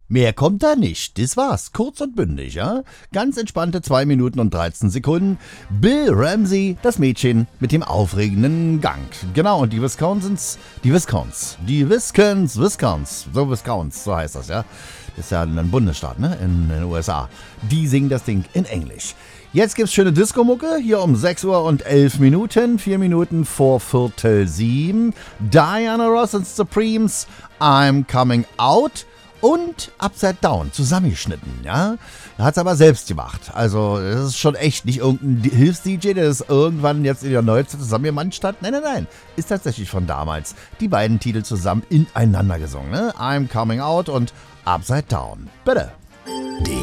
Mehr kommt da nicht. Das war's. Kurz und bündig, ja? Ganz entspannte 2 Minuten und 13 Sekunden. Bill Ramsey, das Mädchen mit dem aufregenden Gang. Genau, und die Wiscons, so heißt das, ja? Das ist ja ein Bundesstaat, ne? In den USA. Die singen das Ding in Englisch. Jetzt gibt's schöne Disco-Mucke, hier um 6 Uhr und 11 Minuten, 4 Minuten vor 6:15. Diana Ross and Supremes, I'm Coming Out. Und Upside Down, zusammengeschnitten, ja. Er hat's aber selbst gemacht. Also, das ist schon echt nicht irgendein Hilfs-DJ, der das irgendwann jetzt in der Neuzeit zusammengemanscht hat. Nein. Ist tatsächlich von damals. Die beiden Titel zusammen ineinander gesungen, ne? I'm Coming Out und Upside Down. Bitte.